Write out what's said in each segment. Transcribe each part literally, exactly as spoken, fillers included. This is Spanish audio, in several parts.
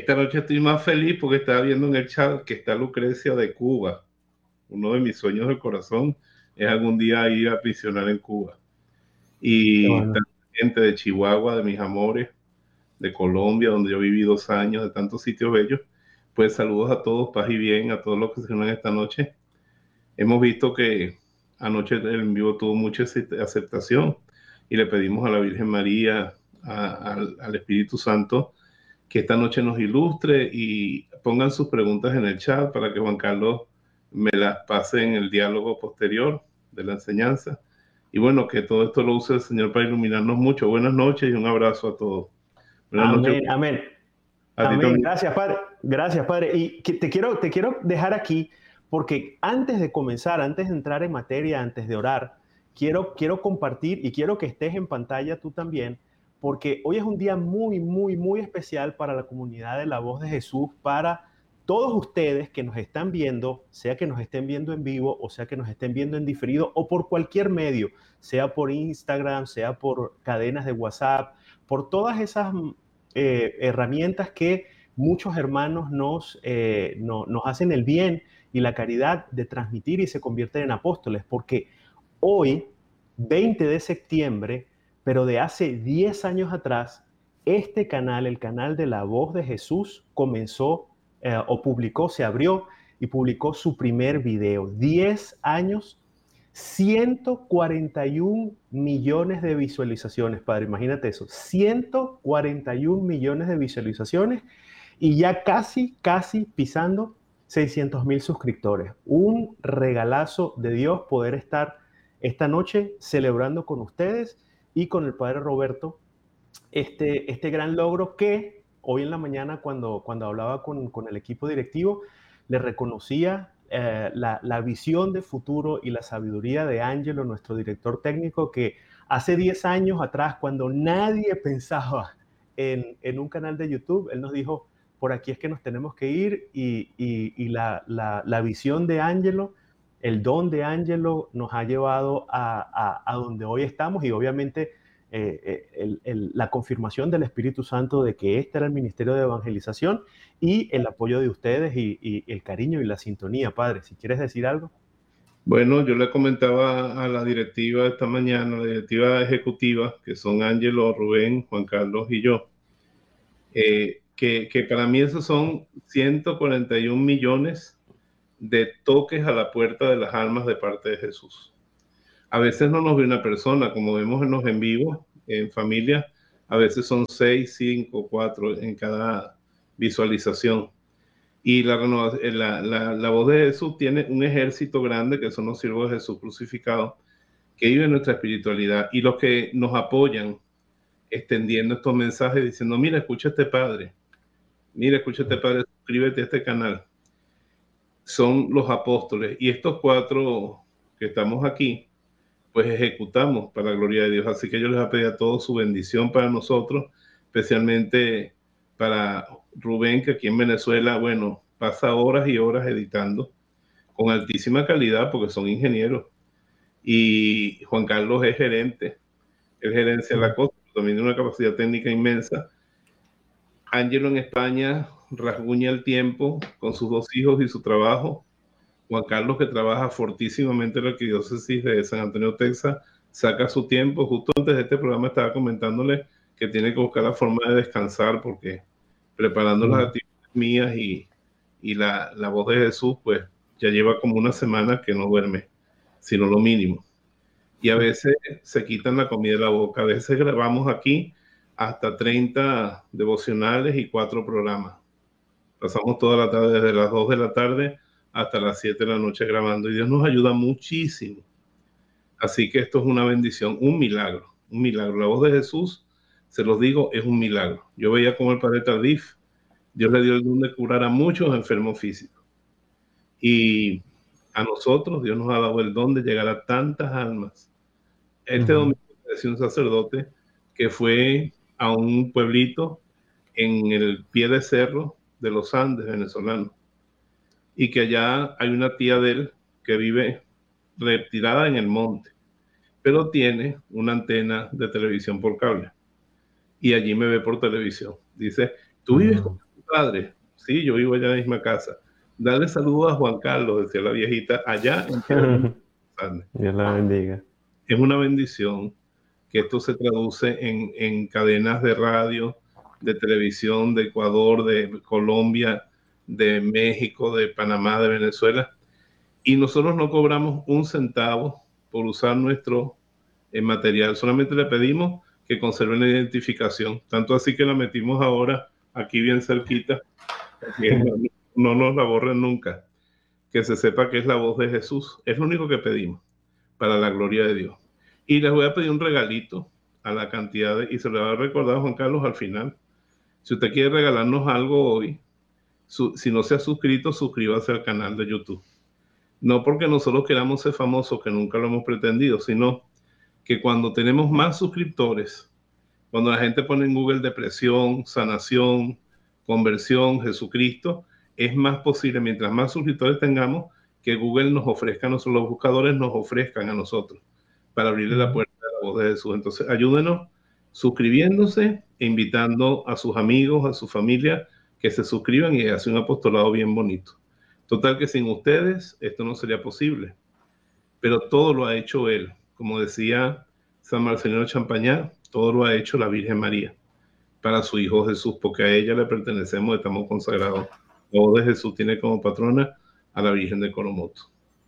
esta noche estoy más feliz porque estaba viendo en el chat que está Lucrecia de Cuba. Uno de mis sueños del corazón es algún día ir a misionar en Cuba. Qué Y bueno. tanta gente de Chihuahua, de mis amores, de Colombia, donde yo viví dos años, de tantos sitios bellos. Pues saludos a todos, paz y bien, a todos los que se unen esta noche. Hemos visto que anoche el en vivo tuvo mucha aceptación y le pedimos a la Virgen María, a, al, al Espíritu Santo, que esta noche nos ilustre y pongan sus preguntas en el chat para que Juan Carlos me las pase en el diálogo posterior de la enseñanza. Y bueno, que todo esto lo use el Señor para iluminarnos mucho. Buenas noches y un abrazo a todos. Buenas noches Amén, amén. a ti Amén. también. Gracias, Padre. Gracias, Padre. Y que te quiero, te quiero dejar aquí porque antes de comenzar, antes de entrar en materia, antes de orar, quiero, quiero compartir y quiero que estés en pantalla tú también, porque hoy es un día muy, muy, muy especial para la comunidad de La Voz de Jesús, para todos ustedes que nos están viendo, sea que nos estén viendo en vivo o sea que nos estén viendo en diferido o por cualquier medio, sea por Instagram, sea por cadenas de WhatsApp, por todas esas eh, herramientas que muchos hermanos nos, eh, no, nos hacen el bien y la caridad de transmitir y se convierten en apóstoles, porque hoy, veinte de septiembre, pero de hace diez años atrás, este canal, el canal de La Voz de Jesús, comenzó eh, o publicó, se abrió y publicó su primer video. diez años, ciento cuarenta y un millones de visualizaciones, padre, imagínate eso, ciento cuarenta y un millones de visualizaciones y ya casi, casi pisando seiscientos mil suscriptores. Un regalazo de Dios poder estar esta noche celebrando con ustedes y con el padre Roberto este, este gran logro que hoy en la mañana cuando, cuando hablaba con, con el equipo directivo, le reconocía eh, la, la visión de futuro y la sabiduría de Ángelo, nuestro director técnico, que hace diez años atrás, cuando nadie pensaba en, en un canal de YouTube, él nos dijo, por aquí es que nos tenemos que ir y, y, y la, la, la visión de Ángelo, el don de Ángelo nos ha llevado a, a, a donde hoy estamos y obviamente eh, el, el, la confirmación del Espíritu Santo de que este era el ministerio de evangelización y el apoyo de ustedes y, y el cariño y la sintonía, Padre. Si quieres decir algo. Bueno, yo le comentaba a la directiva esta mañana, la directiva ejecutiva, que son Ángelo, Rubén, Juan Carlos y yo, eh, que, que para mí esos son ciento cuarenta y un millones de toques a la puerta de las almas de parte de Jesús. A veces no nos ve una persona, como vemos en los en vivo, en familia, a veces son seis, cinco, cuatro en cada visualización. Y la, la, la, la voz de Jesús tiene un ejército grande que son los siervos de Jesús crucificados, que viven nuestra espiritualidad y los que nos apoyan extendiendo estos mensajes diciendo, mira, escucha a este padre, mira, escucha a este padre, suscríbete a este canal. Son los apóstoles y estos cuatro que estamos aquí, pues ejecutamos para la gloria de Dios. Así que yo les voy a pedir a todos su bendición para nosotros, especialmente para Rubén, que aquí en Venezuela, bueno, pasa horas y horas editando con altísima calidad porque son ingenieros. Y Juan Carlos es gerente, es gerencia de la cosa, también tiene una capacidad técnica inmensa. Ángelo en España rasguña el tiempo con sus dos hijos y su trabajo. Juan Carlos, que trabaja fortísimamente en la arquidiócesis de San Antonio, Texas, saca su tiempo. Justo antes de este programa estaba comentándole que tiene que buscar la forma de descansar porque preparando las actividades mías y, y la, la voz de Jesús, pues ya lleva como una semana que no duerme, sino lo mínimo. Y a veces se quitan la comida de la boca. A veces grabamos aquí hasta treinta devocionales y cuatro programas. Pasamos toda la tarde, desde las dos de la tarde hasta las siete de la noche grabando. Y Dios nos ayuda muchísimo. Así que esto es una bendición, un milagro, un milagro. La voz de Jesús, se los digo, es un milagro. Yo veía como el padre Tardif, Dios le dio el don de curar a muchos enfermos físicos. Y a nosotros, Dios nos ha dado el don de llegar a tantas almas. Este uh-huh. domingo decía un sacerdote que fue a un pueblito en el pie de cerro de los Andes venezolanos y que allá hay una tía de él que vive retirada en el monte, pero tiene una antena de televisión por cable y allí me ve por televisión. Dice, ¿tú vives con padre. Sí, yo vivo allá en la misma casa. Dale saludos a Juan Carlos, decía la viejita, allá en Tierra Nueva. Dios la bendiga. Es una bendición que esto se traduce en, en cadenas de radio, de televisión, de Ecuador, de Colombia, de México, de Panamá, de Venezuela. Y nosotros no cobramos un centavo por usar nuestro eh, material. Solamente le pedimos que conserven la identificación. Tanto así que la metimos ahora aquí bien cerquita, que no, no nos la borren nunca. Que se sepa que es la voz de Jesús. Es lo único que pedimos para la gloria de Dios. Y les voy a pedir un regalito a la cantidad de, y se lo va a recordar a Juan Carlos al final. Si usted quiere regalarnos algo hoy, su, si no se ha suscrito, suscríbase al canal de YouTube. No porque nosotros queramos ser famosos, que nunca lo hemos pretendido, sino que cuando tenemos más suscriptores, cuando la gente pone en Google depresión, sanación, conversión, Jesucristo, es más posible, mientras más suscriptores tengamos, que Google nos ofrezca, los buscadores nos ofrezcan a nosotros para abrirle la puerta a la voz de Jesús. Entonces, ayúdenos suscribiéndose e invitando a sus amigos, a su familia, que se suscriban y hace un apostolado bien bonito. Total que sin ustedes esto no sería posible, pero todo lo ha hecho Él. Como decía San Marcelino Champagnat, todo lo ha hecho la Virgen María para su Hijo Jesús, porque a ella le pertenecemos, estamos consagrados. La voz de Jesús tiene como patrona a la Virgen de Coromoto.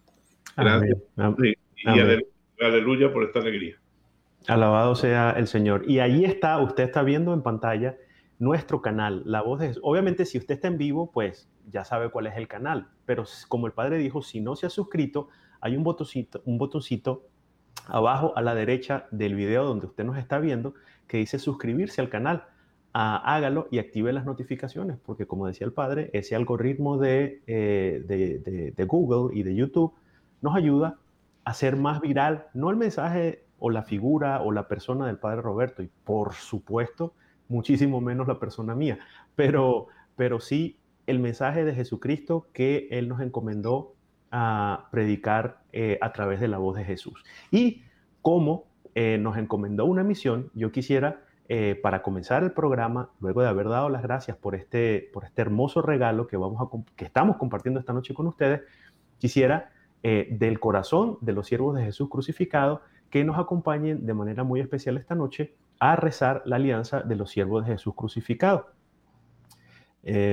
Gracias. Amén. Y Amén. aleluya, aleluya por esta alegría. Alabado sea el Señor. Y ahí está, usted está viendo en pantalla nuestro canal, La Voz de Jesús. Obviamente, si usted está en vivo, pues ya sabe cuál es el canal. Pero como el Padre dijo, si no se ha suscrito, hay un botoncito, un botoncito abajo a la derecha del video donde usted nos está viendo que dice suscribirse al canal. Ah, hágalo y active las notificaciones, porque como decía el Padre, ese algoritmo de, eh, de, de, de Google y de YouTube nos ayuda a hacer más viral, no el mensaje o la figura o la persona del Padre Roberto, y por supuesto, muchísimo menos la persona mía, pero, pero sí el mensaje de Jesucristo que Él nos encomendó a predicar eh, a través de la voz de Jesús. Y como eh, nos encomendó una misión, yo quisiera, eh, para comenzar el programa, luego de haber dado las gracias por este, por este hermoso regalo que, vamos a, que estamos compartiendo esta noche con ustedes, quisiera eh, del corazón de los siervos de Jesús crucificado que nos acompañen de manera muy especial esta noche a rezar la alianza de los siervos de Jesús crucificado. Eh,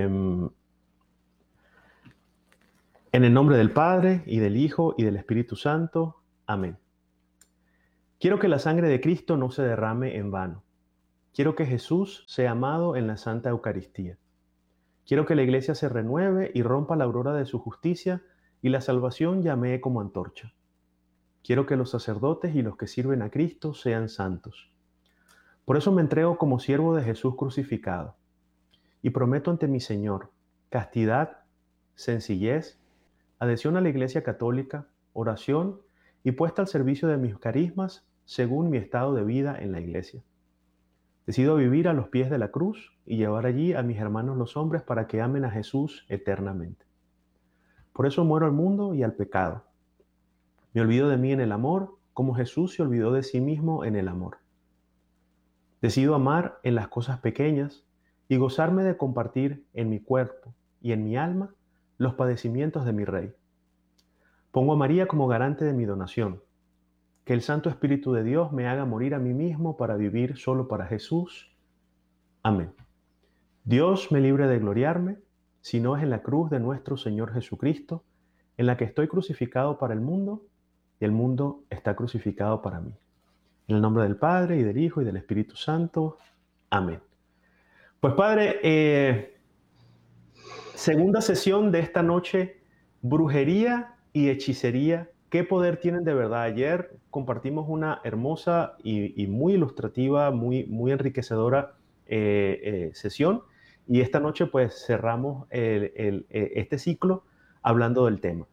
En el nombre del Padre, y del Hijo, y del Espíritu Santo. Amén. Quiero que la sangre de Cristo no se derrame en vano. Quiero que Jesús sea amado en la Santa Eucaristía. Quiero que la Iglesia se renueve y rompa la aurora de su justicia y la salvación llamee como antorcha. Quiero que los sacerdotes y los que sirven a Cristo sean santos. Por eso me entrego como siervo de Jesús crucificado y prometo ante mi Señor castidad, sencillez, adhesión a la Iglesia Católica, oración y puesta al servicio de mis carismas según mi estado de vida en la Iglesia. Decido vivir a los pies de la cruz y llevar allí a mis hermanos los hombres para que amen a Jesús eternamente. Por eso muero al mundo y al pecado. Me olvido de mí en el amor, como Jesús se olvidó de sí mismo en el amor. Decido amar en las cosas pequeñas y gozarme de compartir en mi cuerpo y en mi alma los padecimientos de mi Rey. Pongo a María como garante de mi donación. Que el Santo Espíritu de Dios me haga morir a mí mismo para vivir solo para Jesús. Amén. Dios me libre de gloriarme, si no es en la cruz de nuestro Señor Jesucristo, en la que estoy crucificado para el mundo y el mundo está crucificado para mí. En el nombre del Padre, y del Hijo, y del Espíritu Santo. Amén. Pues Padre, eh, segunda sesión de esta noche, brujería y hechicería. ¿Qué poder tienen de verdad? Ayer compartimos una hermosa y, y muy ilustrativa, muy, muy enriquecedora eh, eh, sesión, y esta noche pues cerramos el, el, este ciclo hablando del tema.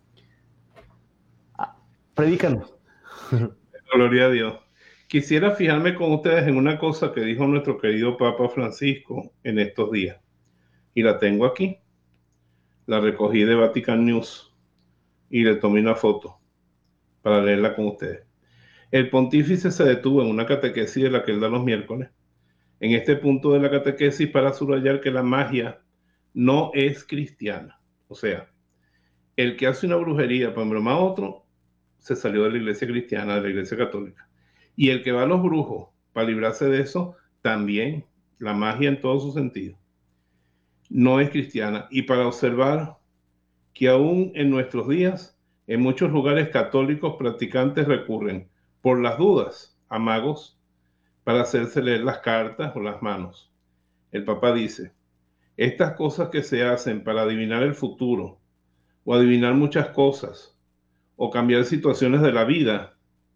Ah, predícanos. Gloria a Dios. Quisiera fijarme con ustedes en una cosa que dijo nuestro querido Papa Francisco en estos días, y la tengo aquí. La recogí de Vatican News y le tomé una foto para leerla con ustedes. El pontífice se detuvo en una catequesis de la que él da los miércoles en este punto de la catequesis para subrayar que la magia no es cristiana. O sea, el que hace una brujería para embromar a otro, se salió de la iglesia cristiana, de la iglesia católica. Y el que va a los brujos para librarse de eso, también, la magia en todo su sentido, no es cristiana. Y para observar que aún en nuestros días, en muchos lugares católicos practicantes recurren, por las dudas, a magos para hacerse leer las cartas o las manos. El Papa dice, estas cosas que se hacen para adivinar el futuro, o adivinar muchas cosas, o cambiar situaciones de la vida,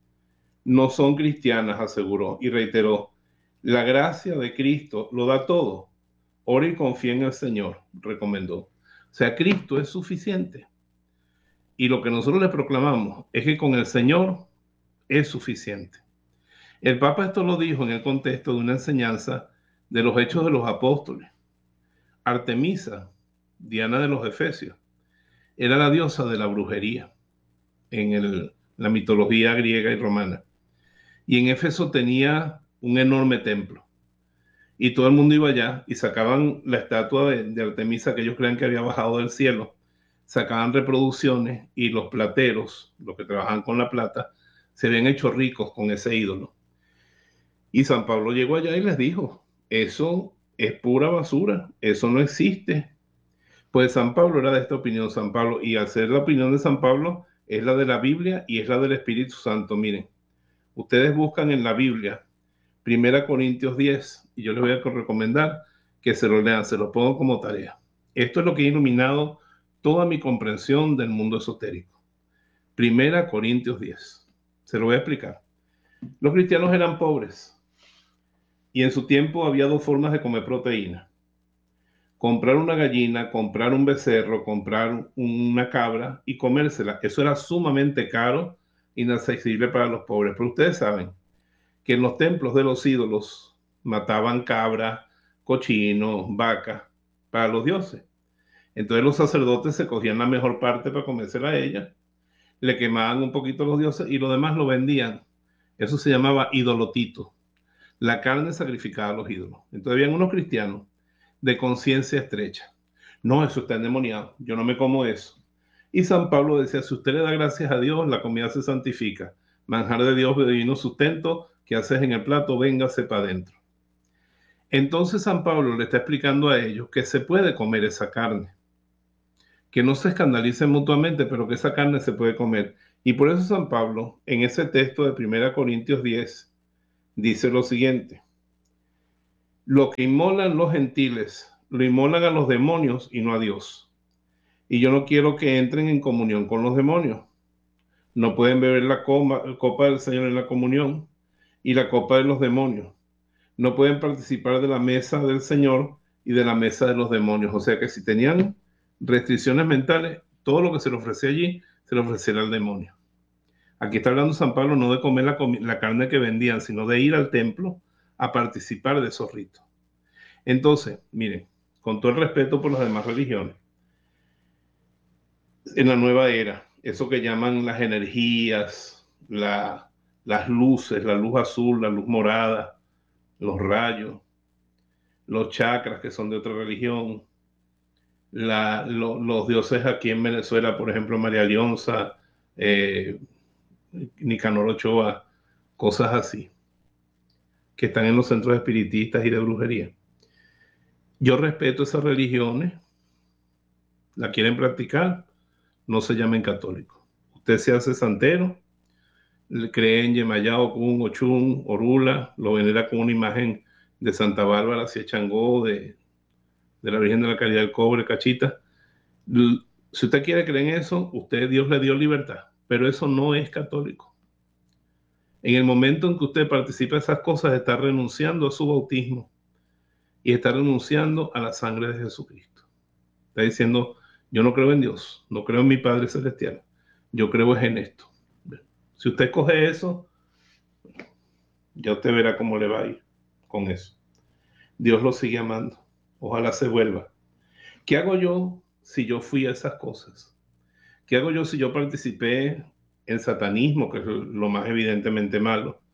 no son cristianas, aseguró, y reiteró, la gracia de Cristo lo da todo. Ora y confía en el Señor, recomendó. O sea, Cristo es suficiente. Y lo que nosotros le proclamamos es que con el Señor es suficiente. El Papa esto lo dijo en el contexto de una enseñanza de los Hechos de los Apóstoles. Artemisa, Diana de los Efesios, era la diosa de la brujería en el, la mitología griega y romana. Y en Éfeso tenía un enorme templo. Y todo el mundo iba allá y sacaban la estatua de, de Artemisa que ellos creían que había bajado del cielo. Sacaban reproducciones y los plateros, los que trabajaban con la plata, se habían hecho ricos con ese ídolo. Y San Pablo llegó allá y les dijo, eso es pura basura, eso no existe. Pues San Pablo era de esta opinión, San Pablo, y al ser la opinión de San Pablo, es la de la Biblia y es la del Espíritu Santo. Miren, ustedes buscan en la Biblia, Primera Corintios diez, y yo les voy a recomendar que se lo lean, se lo pongo como tarea. Esto es lo que ha iluminado toda mi comprensión del mundo esotérico. Primera Corintios diez, se lo voy a explicar. Los cristianos eran pobres, y en su tiempo había dos formas de comer proteína. Comprar una gallina, comprar un becerro, comprar una cabra y comérsela. Eso era sumamente caro, inaccesible para los pobres. Pero ustedes saben que en los templos de los ídolos mataban cabras, cochinos, vacas para los dioses. Entonces los sacerdotes se cogían la mejor parte para comérsela a ella, le quemaban un poquito a los dioses y lo demás lo vendían. Eso se llamaba idolotito, la carne sacrificada a los ídolos. Entonces habían unos cristianos de conciencia estrecha. No, eso está endemoniado, yo no me como eso. Y San Pablo decía, si usted le da gracias a Dios, la comida se santifica. Manjar de Dios, de divino sustento, que haces en el plato, véngase para adentro. Entonces San Pablo le está explicando a ellos que se puede comer esa carne, que no se escandalicen mutuamente, pero que esa carne se puede comer. Y por eso San Pablo, en ese texto de Primera Corintios diez, dice lo siguiente, lo que inmolan los gentiles, lo inmolan a los demonios y no a Dios. Y yo no quiero que entren en comunión con los demonios. No pueden beber la copa, la copa del Señor en la comunión y la copa de los demonios. No pueden participar de la mesa del Señor y de la mesa de los demonios. O sea que si tenían restricciones mentales, todo lo que se le ofrecía allí, se le ofrecía al demonio. Aquí está hablando San Pablo no de comer la, la carne que vendían, sino de ir al templo a participar de esos ritos. Entonces, miren, con todo el respeto por las demás religiones, en la nueva era, eso que llaman las energías, la, las luces, la luz azul, la luz morada, los rayos, los chakras que son de otra religión, la, lo, los dioses aquí en Venezuela, por ejemplo, María Leonza, eh, Nicanor Ochoa, cosas así, que están en los centros espiritistas y de brujería. Yo respeto esas religiones, la quieren practicar, no se llamen católicos. Usted se hace santero, cree en Yemayá, Ocún, Ochún, Orula, lo venera con una imagen de Santa Bárbara, Siechangó, de, de la Virgen de la Caridad del Cobre, Cachita. Si usted quiere creer en eso, usted, Dios le dio libertad, pero eso no es católico. En el momento en que usted participa de esas cosas, está renunciando a su bautismo y está renunciando a la sangre de Jesucristo. Está diciendo, yo no creo en Dios, no creo en mi Padre Celestial, yo creo en esto. Si usted coge eso, ya usted verá cómo le va a ir con eso. Dios lo sigue amando, ojalá se vuelva. ¿Qué hago yo si yo fui a esas cosas? ¿Qué hago yo si yo participé en satanismo, que es lo más evidentemente malo?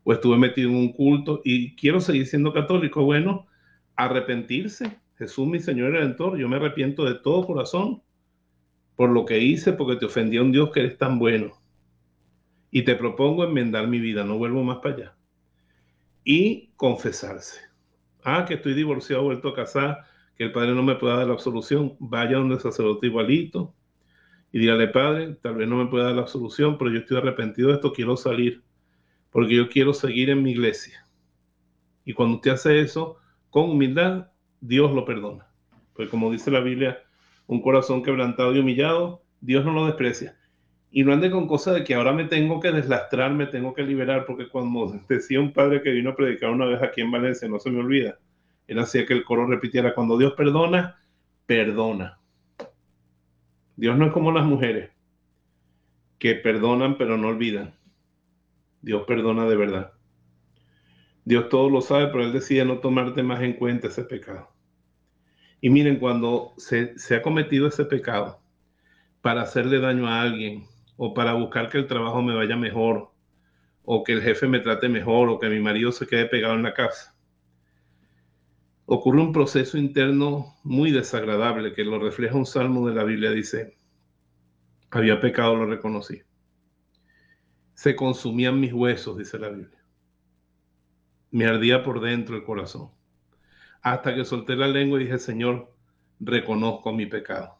o estuve metido en un culto y quiero seguir siendo católico. Bueno, arrepentirse. Jesús, mi Señor y Redentor, yo me arrepiento de todo corazón por lo que hice, porque te ofendí a un Dios que eres tan bueno. Y te propongo enmendar mi vida, no vuelvo más para allá. Y confesarse. Ah, que estoy divorciado, vuelto a casar, que el Padre no me pueda dar la absolución. Vaya donde el sacerdote igualito y dígale: Padre, tal vez no me pueda dar la absolución, pero yo estoy arrepentido de esto, quiero salir, porque yo quiero seguir en mi iglesia. Y cuando usted hace eso con humildad, Dios lo perdona. Pues como dice la Biblia, un corazón quebrantado y humillado, Dios no lo desprecia. Y no ande con cosas de que ahora me tengo que deslastrar, me tengo que liberar, porque cuando decía un padre que vino a predicar una vez aquí en Valencia, no se me olvida, él hacía que el coro repitiera: cuando Dios perdona, perdona. Dios no es como las mujeres, que perdonan pero no olvidan. Dios perdona de verdad. Dios todo lo sabe, pero Él decide no tomarte más en cuenta ese pecado. Y miren, cuando se, se ha cometido ese pecado para hacerle daño a alguien, o para buscar que el trabajo me vaya mejor, o que el jefe me trate mejor, o que mi marido se quede pegado en la casa, ocurre un proceso interno muy desagradable que lo refleja un salmo de la Biblia. Dice: había pecado, lo reconocí. Se consumían mis huesos, dice la Biblia. Me ardía por dentro el corazón. Hasta que solté la lengua y dije: Señor, reconozco mi pecado.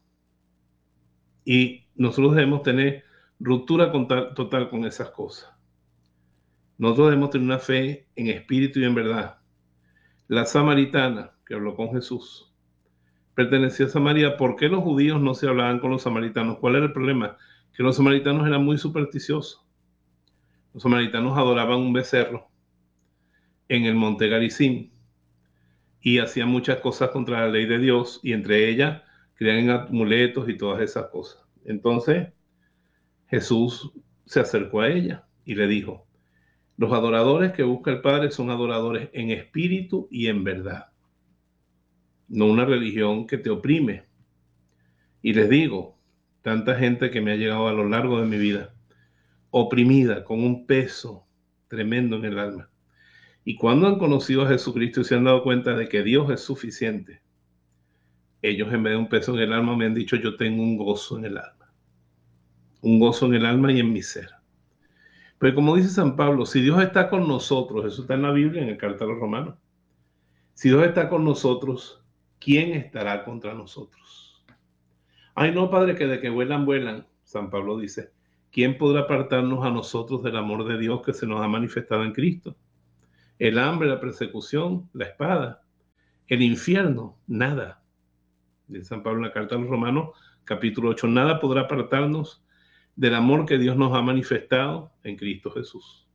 Y nosotros debemos tener ruptura total con esas cosas. Nosotros debemos tener una fe en espíritu y en verdad. La samaritana que habló con Jesús pertenecía a Samaria. ¿Por qué los judíos no se hablaban con los samaritanos? ¿Cuál era el problema? Que los samaritanos eran muy supersticiosos. Los samaritanos adoraban un becerro en el monte Garizim y hacían muchas cosas contra la ley de Dios, y entre ellas creían en amuletos y todas esas cosas. Entonces Jesús se acercó a ella y le dijo: los adoradores que busca el Padre son adoradores en espíritu y en verdad, no una religión que te oprime. Y les digo, tanta gente que me ha llegado a lo largo de mi vida, oprimida, con un peso tremendo en el alma. Y cuando han conocido a Jesucristo y se han dado cuenta de que Dios es suficiente, ellos, en vez de un peso en el alma, me han dicho: yo tengo un gozo en el alma. Un gozo en el alma y en mi ser. Pero como dice San Pablo, si Dios está con nosotros, eso está en la Biblia, en el Carta a los Romanos. Si Dios está con nosotros, ¿quién estará contra nosotros? Ay, no, Padre, que de que vuelan, vuelan. San Pablo dice: ¿quién podrá apartarnos a nosotros del amor de Dios que se nos ha manifestado en Cristo? El hambre, la persecución, la espada, el infierno, nada. Dice San Pablo en la Carta a los Romanos, capítulo ocho, nada podrá apartarnos del amor que Dios nos ha manifestado en Cristo Jesús.